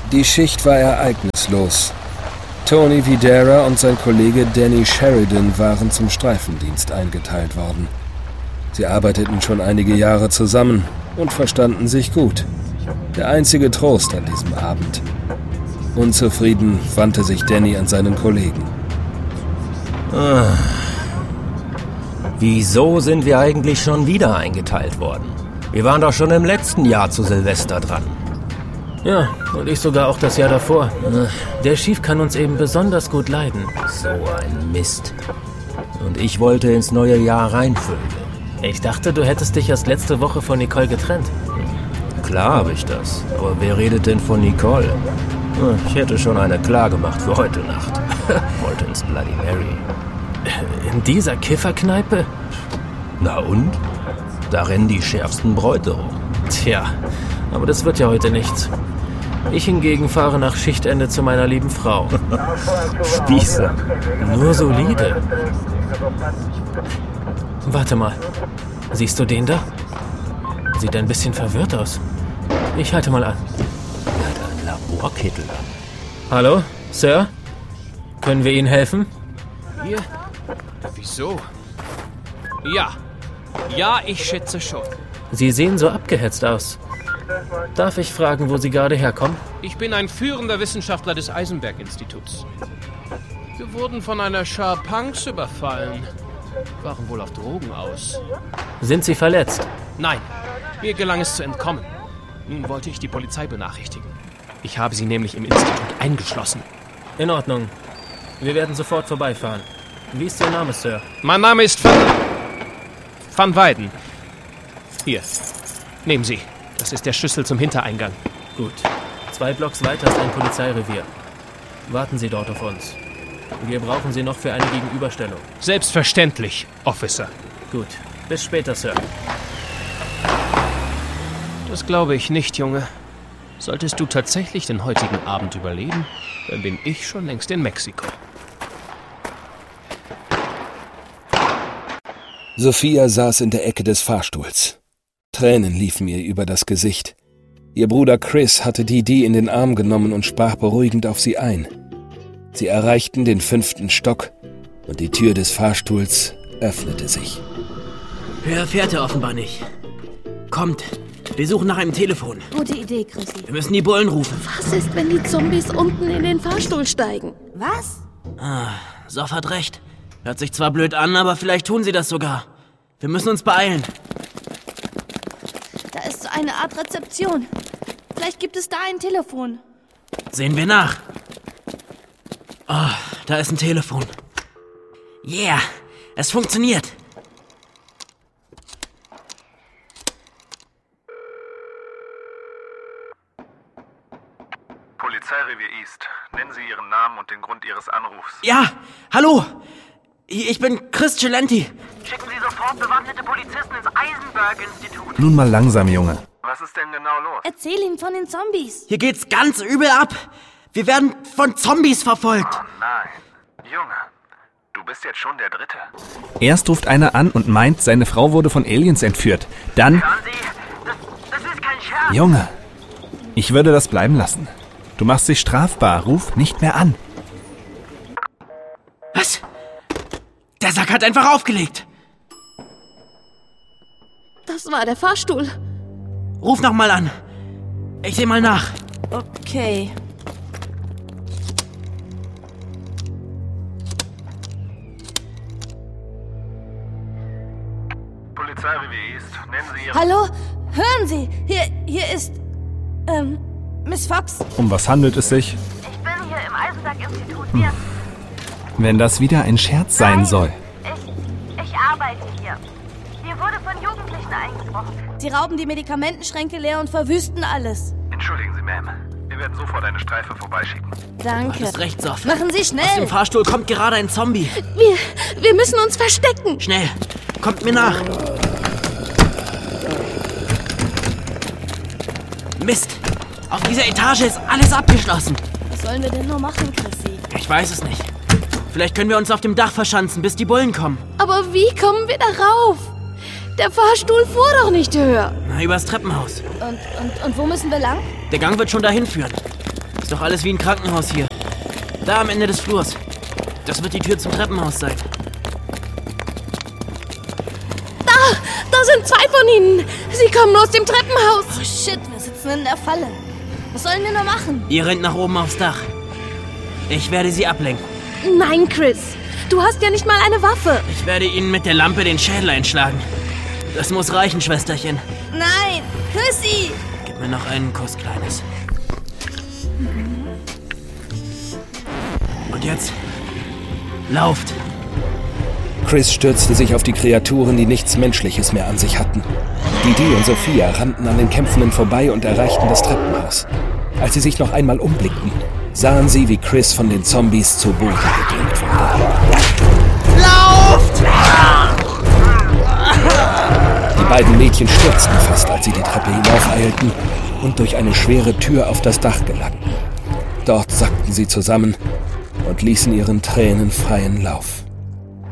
Die Schicht war ereignislos. Tony Videra und sein Kollege Danny Sheridan waren zum Streifendienst eingeteilt worden. Sie arbeiteten schon einige Jahre zusammen und verstanden sich gut. Der einzige Trost an diesem Abend. Unzufrieden wandte sich Danny an seinen Kollegen. Wieso sind wir eigentlich schon wieder eingeteilt worden? Wir waren doch schon im letzten Jahr zu Silvester dran. Ja, und ich sogar auch das Jahr davor. Der Chief kann uns eben besonders gut leiden. So ein Mist. Und ich wollte ins neue Jahr reinfüllen. Ich dachte, du hättest dich erst letzte Woche von Nicole getrennt. Klar habe ich das. Aber wer redet denn von Nicole? Ich hätte schon eine klar gemacht für heute Nacht. Wollte ins Bloody Mary. In dieser Kifferkneipe? Na und? Da rennen die schärfsten Bräute rum. Tja, aber das wird ja heute nichts. Ich hingegen fahre nach Schichtende zu meiner lieben Frau. Spießer. Nur solide. Warte mal. Siehst du den da? Sieht ein bisschen verwirrt aus. Ich halte mal an. Er hat einen Laborkittel an. Hallo, Sir? Können wir Ihnen helfen? Hier? Wieso? Ja, ich schätze schon. Sie sehen so abgehetzt aus. Darf ich fragen, wo Sie gerade herkommen? Ich bin ein führender Wissenschaftler des Eisenberg-Instituts. Wir wurden von einer Schar Punks überfallen. Waren wohl auf Drogen aus. Sind Sie verletzt? Nein, mir gelang es zu entkommen. Nun wollte ich die Polizei benachrichtigen. Ich habe sie nämlich im Institut eingeschlossen. In Ordnung. Wir werden sofort vorbeifahren. Wie ist Ihr Name, Sir? Mein Name ist Van Weyden. Hier, nehmen Sie. Das ist der Schlüssel zum Hintereingang. Gut. 2 Blocks weiter ist ein Polizeirevier. Warten Sie dort auf uns. Wir brauchen Sie noch für eine Gegenüberstellung. Selbstverständlich, Officer. Gut. Bis später, Sir. Das glaube ich nicht, Junge. Solltest du tatsächlich den heutigen Abend überleben, dann bin ich schon längst in Mexiko. Sophia saß in der Ecke des Fahrstuhls. Tränen liefen ihr über das Gesicht. Ihr Bruder Chris hatte Didi in den Arm genommen und sprach beruhigend auf sie ein. Sie erreichten den 5. Stock und die Tür des Fahrstuhls öffnete sich. Höher fährt er offenbar nicht. Kommt, wir suchen nach einem Telefon. Gute Idee, Chrissy. Wir müssen die Bullen rufen. Was ist, wenn die Zombies unten in den Fahrstuhl steigen? Was? Sof hat recht. Hört sich zwar blöd an, aber vielleicht tun sie das sogar. Wir müssen uns beeilen. Da ist so eine Art Rezeption. Vielleicht gibt es da ein Telefon. Sehen wir nach. Oh, da ist ein Telefon. Yeah, es funktioniert. Polizeirevier East. Nennen Sie Ihren Namen und den Grund Ihres Anrufs. Ja, hallo. Ich bin Chris Celenti. Schicken Sie sofort bewaffnete Polizisten ins Eisenberg-Institut. Nun mal langsam, Junge. Was ist denn genau los? Erzähl ihm von den Zombies. Hier geht's ganz übel ab. Wir werden von Zombies verfolgt. Oh nein. Junge, du bist jetzt schon der 3. Erst ruft einer an und meint, seine Frau wurde von Aliens entführt. Dann... Hören Sie, das ist kein Scherz. Junge, ich würde das bleiben lassen. Du machst dich strafbar. Ruf nicht mehr an. Was? Der Sack hat einfach aufgelegt. Das war der Fahrstuhl. Ruf noch mal an. Ich seh mal nach. Okay. Polizeirevier East. Nennen Sie Ihren... Hallo? Hören Sie! Hier ist... Miss Fox. Um was handelt es sich? Ich bin hier im Eisenberg-Institut. Wenn das wieder ein Scherz sein soll. Ich arbeite hier. Hier wurde von Jugendlichen eingebrochen. Sie rauben die Medikamentenschränke leer und verwüsten alles. Entschuldigen Sie, Ma'am. Wir werden sofort eine Streife vorbeischicken. Danke. Das ist recht, Sof. Machen Sie Aus dem schnell. Fahrstuhl kommt gerade ein Zombie. Wir müssen uns verstecken. Schnell, kommt mir nach. Mist, auf dieser Etage ist alles abgeschlossen. Was sollen wir denn nur machen, Chrissy? Ich weiß es nicht. Vielleicht können wir uns auf dem Dach verschanzen, bis die Bullen kommen. Aber wie kommen wir da rauf? Der Fahrstuhl fuhr doch nicht höher. Na, übers Treppenhaus. Und wo müssen wir lang? Der Gang wird schon dahin führen. Ist doch alles wie ein Krankenhaus hier. Da am Ende des Flurs. Das wird die Tür zum Treppenhaus sein. Da sind 2 von ihnen. Sie kommen aus dem Treppenhaus. Oh shit, wir sitzen in der Falle. Was sollen wir nur machen? Ihr rennt nach oben aufs Dach. Ich werde sie ablenken. Nein, Chris. Du hast ja nicht mal eine Waffe. Ich werde ihnen mit der Lampe den Schädel einschlagen. Das muss reichen, Schwesterchen. Nein, Chrissy. Gib mir noch einen Kuss, Kleines. Und jetzt lauft. Chris stürzte sich auf die Kreaturen, die nichts Menschliches mehr an sich hatten. Didi und Sophia rannten an den Kämpfenden vorbei und erreichten das Treppenhaus. Als sie sich noch einmal umblickten, sahen sie, wie Chris von den Zombies zu Boden gedrückt wurde. Lauft! Die beiden Mädchen stürzten fast, als sie die Treppe hinaufeilten und durch eine schwere Tür auf das Dach gelangten. Dort sackten sie zusammen und ließen ihren Tränen freien Lauf.